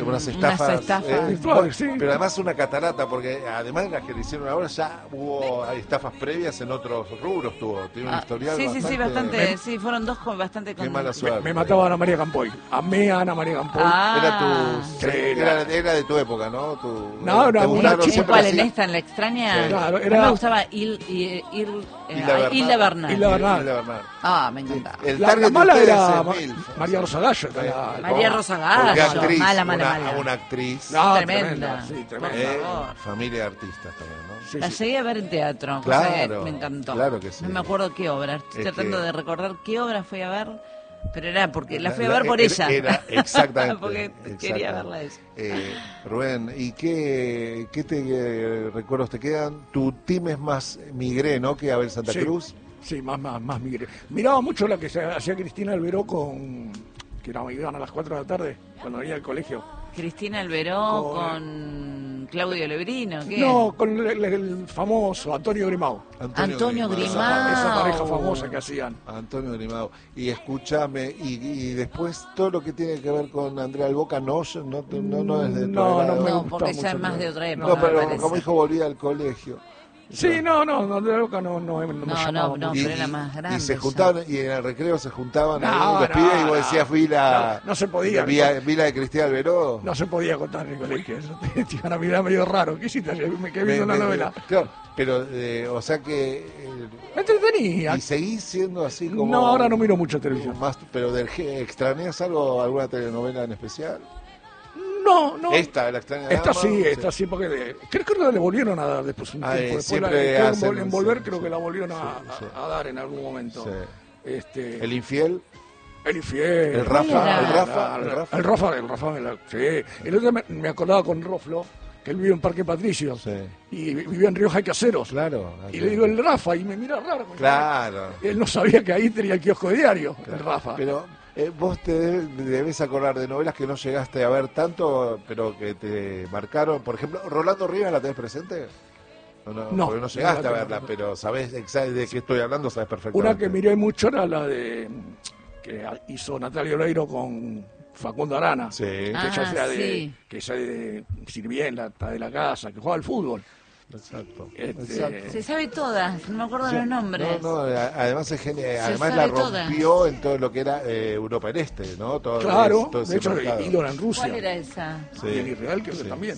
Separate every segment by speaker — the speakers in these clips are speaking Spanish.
Speaker 1: unas estafas.
Speaker 2: Sí.
Speaker 1: Pero además una catarata, porque además de las que le hicieron ahora, ya hubo estafas previas en otros rubros, tiene un historial
Speaker 3: bastante, sí, fueron dos con bastante...
Speaker 1: Qué mala suerte.
Speaker 2: Me mataba Ana María Campoy. Amé a Ana María Campoy.
Speaker 1: Era de tu época, ¿no?
Speaker 2: No, una chica.
Speaker 3: ¿En cuál? ¿En esta? ¿En la extraña?
Speaker 2: Sí. Claro,
Speaker 3: A mí me gustaba Hilda Bernal. Ah, me encantaba.
Speaker 1: La
Speaker 2: mala era María Rosa Gallo.
Speaker 3: María Rosa Gallo. Mala.
Speaker 1: Una actriz.
Speaker 3: Tremenda.
Speaker 2: Sí, tremenda.
Speaker 1: Familia de artistas también, ¿no?
Speaker 2: Sí,
Speaker 3: la llegué a ver en teatro,
Speaker 1: claro,
Speaker 3: cosa que me encantó.
Speaker 1: Claro que sí.
Speaker 3: No me acuerdo qué obra. Estoy tratando de recordar qué obra fui a ver, pero era porque la fui a ver por ella.
Speaker 1: Exactamente.
Speaker 3: Porque quería verla ella.
Speaker 1: Rubén, ¿y qué recuerdos te quedan? Tu team es más Migré, ¿no? Que Abel Santa Cruz.
Speaker 2: Sí, más Migré. Miraba mucho la que hacía Cristina Alberó que iban a las 4 de la tarde, cuando venía al colegio.
Speaker 3: Cristina Alberó con Claudio Lebrino, ¿qué?
Speaker 2: No, con el famoso Antonio Grimau.
Speaker 3: Antonio Grimau.
Speaker 2: Esa pareja famosa que hacían.
Speaker 1: Antonio Grimau. Y escúchame, y después todo lo que tiene que ver con Andrea Alboca, no es de tu edad.
Speaker 2: No,
Speaker 3: porque esa es más de otra época.
Speaker 1: No, pero como hijo volvía al colegio.
Speaker 2: Sí, no, Andrea Alboca no me llamaba.
Speaker 3: No, pero era más grande.
Speaker 1: Y se juntaban, y en el recreo se juntaban ahí los pibes, y vos decías,
Speaker 2: no se podía.
Speaker 1: Vi la de Cristina Alberó.
Speaker 2: No se podía contar en el colegio. Eso te iban a mirar medio raro. ¿Qué hiciste? Me quedé viendo una novela.
Speaker 1: Claro, pero, o sea que...
Speaker 2: me entretenía.
Speaker 1: ¿Y seguís siendo así como...?
Speaker 2: No, ahora no miro mucho televisión.
Speaker 1: Pero ¿extrañas alguna telenovela en especial?
Speaker 2: No.
Speaker 1: ¿Esta, la extraña dama?
Speaker 2: Esta sí, porque creo que le volvieron a dar después un tiempo. Después en Volver creo que la volvieron a dar en algún momento.
Speaker 1: Sí. ¿El infiel?
Speaker 2: El infiel.
Speaker 1: ¿El Rafa?
Speaker 2: El Rafa. Sí. El otro día me acordaba con Roflo, que él vive en Parque Patricio. Sí. Y vivía en Río Jai Caseros.
Speaker 1: Claro.
Speaker 2: Y le digo el Rafa, y me mira raro.
Speaker 1: Claro.
Speaker 2: Él no sabía que ahí tenía el kiosco de diario, el Rafa.
Speaker 1: Pero... vos te debes acordar de novelas que no llegaste a ver tanto, pero que te marcaron. Por ejemplo, ¿Rolando Rivas la tenés presente? No, porque no llegaste a verla, pero sabés de qué estoy hablando, sabés perfectamente.
Speaker 2: Una que miré mucho era la de que hizo Natalia Oreiro con Facundo Arana.
Speaker 1: Sí.
Speaker 2: Que ella de sirvienta de la casa, que jugaba al fútbol.
Speaker 1: Exacto.
Speaker 3: Se sabe todas, no me acuerdo los nombres.
Speaker 1: Además es genial, además la rompió en todo lo que era Europa del Este, ¿no?
Speaker 2: Claro, de hecho, ídola en Rusia.
Speaker 3: ¿Cuál era esa?
Speaker 2: Sí. Y en Israel creo que también.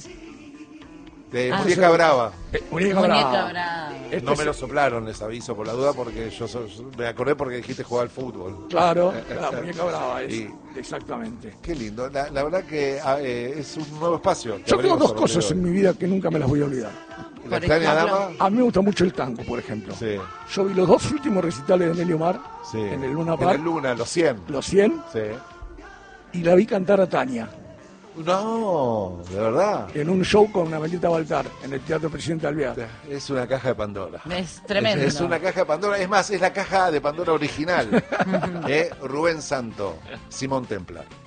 Speaker 1: De Muñeca Brava.
Speaker 3: Muñeca Brava.
Speaker 1: No me lo soplaron, les aviso por la duda, porque yo me acordé porque dijiste jugar al fútbol.
Speaker 2: Claro, la Muñeca Brava es, exactamente.
Speaker 1: Qué lindo, la verdad que es un nuevo espacio.
Speaker 2: Yo tengo dos cosas en mi vida que nunca me las voy a olvidar.
Speaker 1: La extraña dama.
Speaker 2: A mí me gusta mucho el tango, por ejemplo.
Speaker 1: Sí.
Speaker 2: Yo vi los dos últimos recitales de Emilio Mar en el Luna Park.
Speaker 1: En el Luna, los 100.
Speaker 2: Los 100.
Speaker 1: Sí.
Speaker 2: Y la vi cantar a Tania.
Speaker 1: No, de verdad.
Speaker 2: En un show con Amelita Baltar, en el Teatro Presidente Alvear.
Speaker 1: Es una caja de Pandora.
Speaker 3: Es tremendo.
Speaker 1: Es una caja de Pandora. Es más, es la caja de Pandora original. Rubén Santo, Simón Templar.